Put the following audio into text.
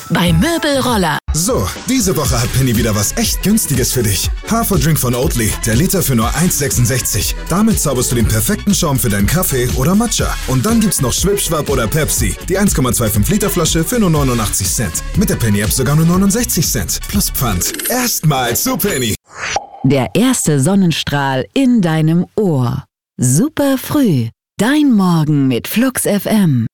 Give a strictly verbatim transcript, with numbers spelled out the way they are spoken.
bei Möbelroller. So, diese Woche hat Penny wieder was echt Günstiges für dich. Haferdrink von Oatly, der Liter für nur eins sechsundsechzig. Damit zauberst du den perfekten Schaum für deinen Kaffee oder Matcha. Und dann gibt's noch Schwipschwapp oder Pepsi, die eins Komma fünfundzwanzig Liter Flasche für nur neunundachtzig Cent. Mit der Penny-App sogar nur neunundsechzig Cent. Plus Pfand. Erstmal zu Penny. Der erste Sonnenstrahl in deinem Ohr. Super früh. Dein Morgen mit Flux F M.